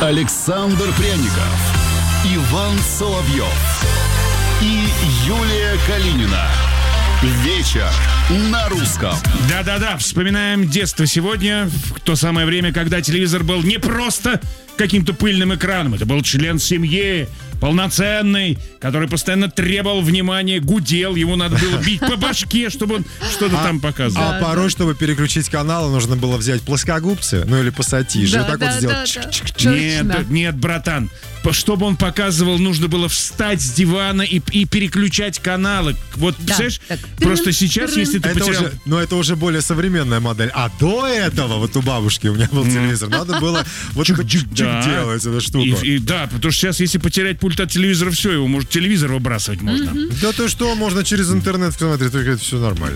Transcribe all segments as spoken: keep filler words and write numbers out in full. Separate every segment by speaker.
Speaker 1: Александр Пряников, Иван Соловьев и Юлия Калинина. Вечер на русском.
Speaker 2: Да-да-да, вспоминаем детство сегодня, в то самое время, когда телевизор был не просто каким-то пыльным экраном. Это был член семьи, полноценный, который постоянно требовал внимания, гудел, ему надо было бить по башке, чтобы он что-то а, там показывал.
Speaker 3: А порой, чтобы переключить канал, нужно было взять плоскогубцы, ну или пассатижи,
Speaker 4: да,
Speaker 3: и так
Speaker 4: да,
Speaker 3: вот сделать.
Speaker 4: Да,
Speaker 3: чик-чик-чик.
Speaker 4: да.
Speaker 2: Нет, нет, братан. Чтобы он показывал, нужно было встать с дивана и, и переключать каналы. Вот,
Speaker 4: да,
Speaker 2: представляешь,
Speaker 4: так.
Speaker 2: просто сейчас, если ты
Speaker 3: это
Speaker 2: потерял...
Speaker 3: Уже, но это уже более современная модель. А до этого, вот у бабушки у меня был телевизор, надо было вот это чик-чик делать, эту штуку.
Speaker 2: И, и, да, потому что сейчас, если потерять пульт от телевизора, все, его может телевизор выбрасывать можно.
Speaker 4: Mm-hmm.
Speaker 3: Да ты что, можно через интернет смотреть, только это все нормально.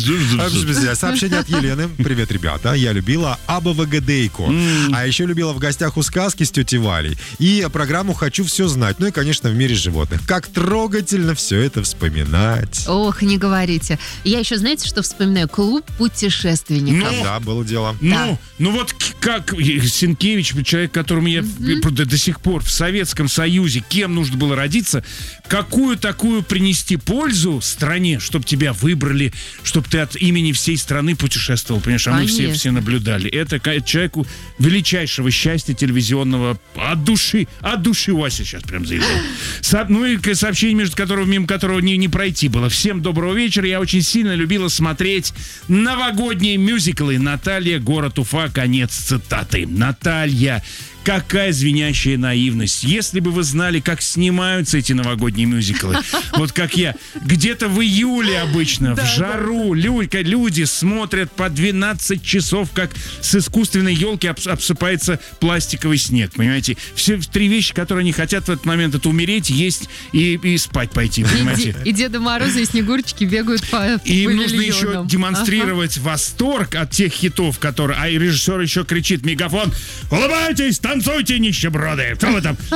Speaker 3: Сообщение от Елены. Привет, ребята. Я любила АБВГДейку. Mm. А еще любила «В гостях у сказки» с тетей Валей. И программу «Хочу все знать». Ну и, конечно, «В мире животных». Как трогательно все это вспоминать.
Speaker 4: Ох, не говорите. Я еще, знаете, что вспоминаю? Клуб путешественников.
Speaker 3: Ну, да, было дело.
Speaker 2: Ну,
Speaker 4: Да.
Speaker 2: ну вот как Сенкевич, человек, которому я mm-hmm. до, до сих пор в Советском Союзе, кем нужно было родиться, какую такую принести пользу стране, чтобы тебя выбрали, чтобы ты от имени всей страны путешествовал, понимаешь, а мы все, все наблюдали. Это человеку величайшего счастья телевизионного от души, от души Вася сейчас прям заявил. Со, ну и сообщение, между которого, мимо которого не, не пройти было. Всем доброго вечера. Я очень сильно любила смотреть новогодние мюзиклы. Наталья, город Уфа, конец цитаты. Наталья, какая звенящая наивность. Если бы вы знали, как снимаются эти новогодние мюзиклы, вот как я, где-то в июле обычно, в жару, люди смотрят по двенадцать часов, как с искусственной елки обсыпается пластиковый снег, понимаете? Все три вещи, которые они хотят в этот момент, это умереть, есть и, и спать пойти, понимаете?
Speaker 4: И, и Деда Мороза, и Снегурочки бегают по
Speaker 2: И им нужно
Speaker 4: павильонам.
Speaker 2: еще демонстрировать ага. восторг от тех хитов, которые... А и режиссер еще кричит в мегафон: улыбайтесь, танцуйте, нищеброды! Что вы там?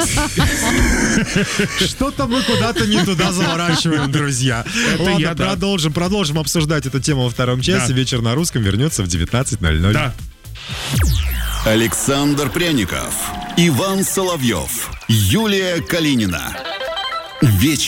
Speaker 3: Что-то мы куда-то не туда заворачиваем, друзья. Ладно, я, продолжим, да. продолжим обсуждать эту тему во втором часе. Да. Вечер на русском вернется в девятнадцать ноль ноль.
Speaker 2: Да.
Speaker 1: Александр Пряников, Иван Соловьев, Юлия Калинина. Вечер